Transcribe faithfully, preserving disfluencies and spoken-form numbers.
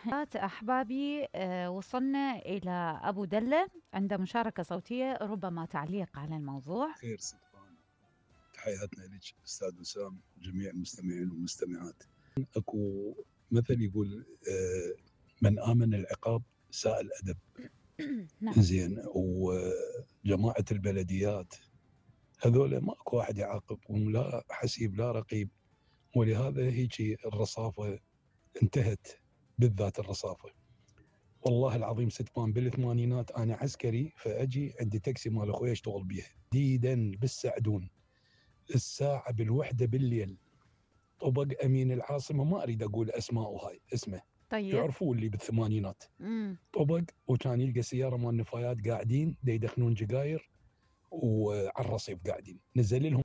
أحبابي آه، وصلنا إلى أبو دلة عند مشاركة صوتية، ربما تعليق على الموضوع. خير صدقان، تحياتنا لك أستاذ وسام وجميع المستمعين والمستمعات. أكو مثل يقول آه، من آمن العقاب ساء الأدب. نعم. زين، وجماعة البلديات هذول ماكو واحد يعاقبهم، لا حسيب لا رقيب، ولهذا هيك الرصافة انتهت، بالذات الرصافة. والله العظيم ستبان بالثمانينات أنا عسكري، فأجي عندي تاكسي مال أخوي أشتغل بيه تحديدا بالسعدون الساعة بالوحدة بالليل. طبق أمين العاصمة، ما أريد أقول أسماء، هاي اسمه طيب. يعرفوه اللي بالثمانينات. مم. طبق، وكان يلقى سيارة مال نفايات قاعدين دا يدخنون جقاير وعلى الرصيف قاعدين، نزل لهم